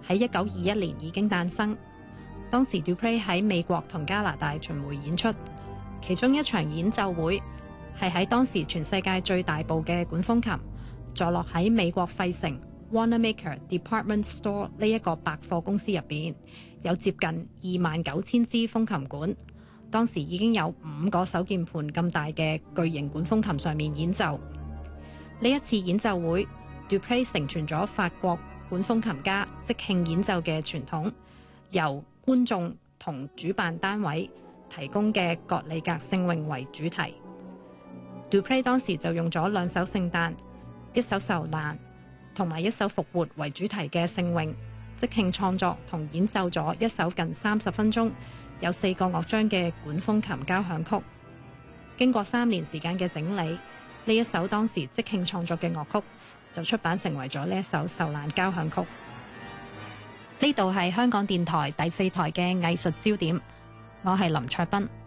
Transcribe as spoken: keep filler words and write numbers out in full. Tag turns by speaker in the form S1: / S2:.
S1: 喺一九二一年已經誕生。當時 Dupre 喺美國同加拿大巡迴演出，其中一場演奏會係喺當時全世界最大部嘅管風琴，坐落喺美國費城 Wanamaker Department Store 呢一個百貨公司入邊，有接近二萬九千支風琴管。當時已經有五個手鍵盤咁大嘅巨型管風琴上面演奏。呢一次演奏會 Dupre 承傳咗法國管風琴家即興演奏嘅傳統，由觀眾同主辦單位提供嘅葛里格聖詠為主題。Dupre 當時就用咗兩首聖誕、一首受難同埋一首復活為主題嘅聖詠，即興創作同演奏咗一首近三十分鐘，有四個樂章嘅管風琴交響曲。經過三年時間嘅整理，呢一首當時即興創作嘅樂曲就出版成為咗呢一首受難交響曲。呢度係香港電台第四台嘅藝術焦點，我係林卓斌。